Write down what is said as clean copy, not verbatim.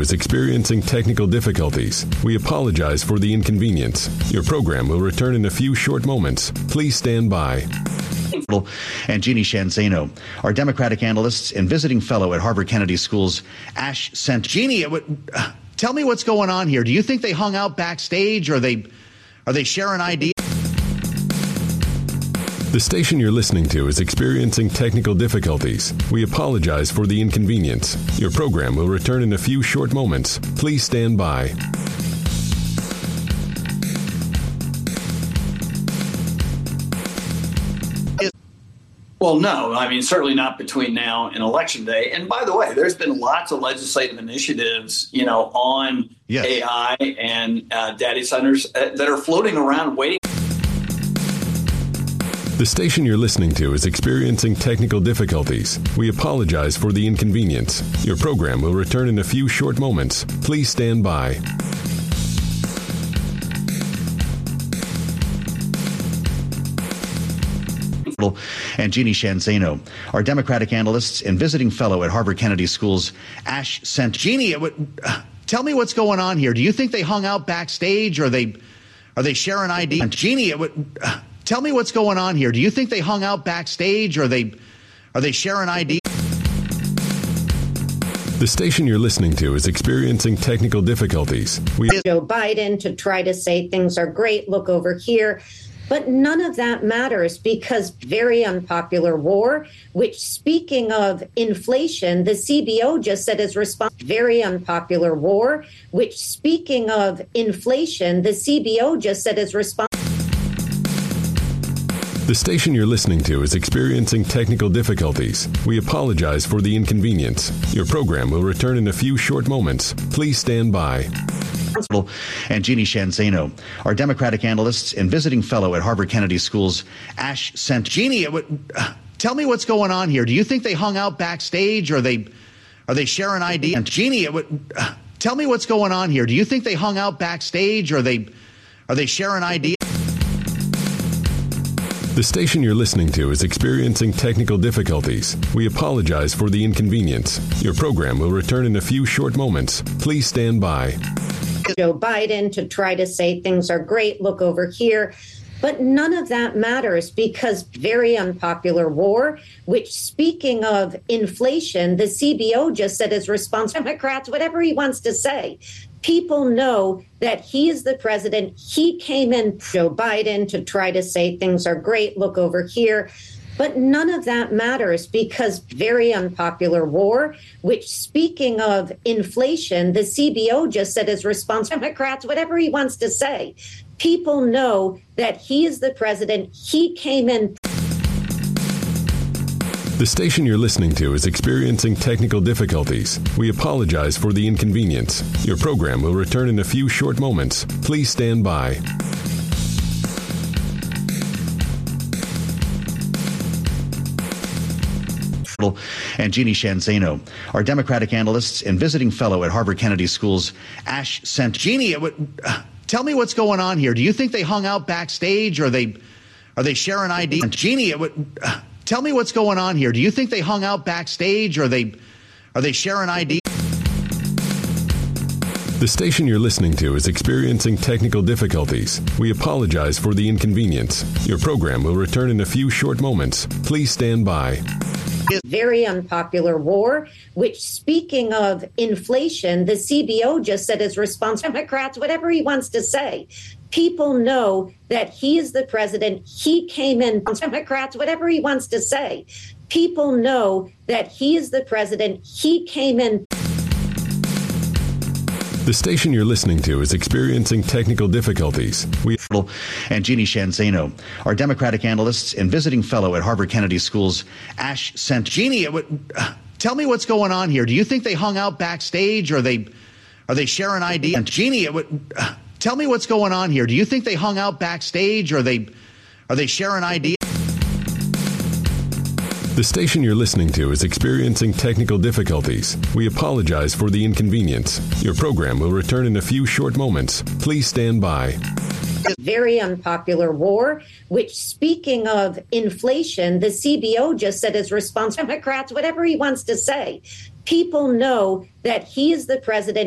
is experiencing technical difficulties. We apologize for the inconvenience. Your program will return in a few short moments. Please stand by. And Jeannie Sheehan Zaino, our Democratic analyst and visiting fellow at Harvard Kennedy School's Ash Center. Jeannie, tell me what's going on here. Do you think they hung out backstage, or are they sharing ideas? The station you're listening to is experiencing technical difficulties. We apologize for the inconvenience. Your program will return in a few short moments. Please stand by. Well, no, I mean, certainly not between now and Election Day. And by the way, there's been lots of legislative initiatives, on AI and data centers that are floating around waiting. The station you're listening to is experiencing technical difficulties. We apologize for the inconvenience. Your program will return in a few short moments. Please stand by. And Jeannie Sheehan Zaino, our Democratic analyst and visiting fellow at Harvard Kennedy School's Ash Center. Jeannie, tell me what's going on here. Do you think they hung out backstage, or are they sharing ideas? Jeannie, tell me what's going on here. Do you think they hung out backstage, or are they sharing ideas? The station you're listening to is experiencing technical difficulties. Joe Biden to try to say things are great, look over here. But none of that matters, because very unpopular war, which, speaking of inflation, the CBO just said is responsible. Very unpopular war, which, speaking of inflation, the CBO just said is responsible. The station you're listening to is experiencing technical difficulties. We apologize for the inconvenience. Your program will return in a few short moments. Please stand by. And Jeannie Sheehan Zaino, our Democratic analyst and visiting fellow at Harvard Kennedy School's Ash Center. Jeannie, tell me what's going on here. Do you think they hung out backstage, or are they sharing ideas? Jeannie, tell me what's going on here. Do you think they hung out backstage, or are they sharing ideas? The station you're listening to is experiencing technical difficulties. We apologize for the inconvenience. Your program will return in a few short moments. Please stand by. Joe Biden to try to say things are great, look over here. But none of that matters, because very unpopular war, which, speaking of inflation, the CBO just said is responsible. Democrats, whatever he wants to say. People know that he is the president. He came in, Joe Biden, to try to say things are great, look over here. But none of that matters, because very unpopular war, which, speaking of inflation, the CBO just said is responsible. Democrats, whatever he wants to say. People know that he is the president. He came in. The station you're listening to is experiencing technical difficulties. We apologize for the inconvenience. Your program will return in a few short moments. Please stand by. And Jeannie Sheehan Zaino, our Democratic analyst and visiting fellow at Harvard Kennedy School's Ash Center. Jeannie, tell me what's going on here. Do you think they hung out backstage, or are they sharing ideas? Jeannie, tell me what's going on here. Do you think they hung out backstage, or are they sharing ideas? The station you're listening to is experiencing technical difficulties. We apologize for the inconvenience. Your program will return in a few short moments. Please stand by. Very unpopular war, which, speaking of inflation, the CBO just said is responsible. Democrats, whatever he wants to say. People know that he is the president. He came in. Democrats, whatever he wants to say. People know that he is the president. He came in. The station you're listening to is experiencing technical difficulties. And Jeannie Sheehan Zaino, our Democratic analyst and visiting fellow at Harvard Kennedy School's Ash Center. Jeannie, tell me what's going on here. Do you think they hung out backstage, or are they sharing ideas? Jeannie, tell me what's going on here. Do you think they hung out backstage, or are they sharing ideas? The station you're listening to is experiencing technical difficulties. We apologize for the inconvenience. Your program will return in a few short moments. Please stand by. Very unpopular war, which, speaking of inflation, the CBO just said is responsible. Democrats, whatever he wants to say. People know that he is the president.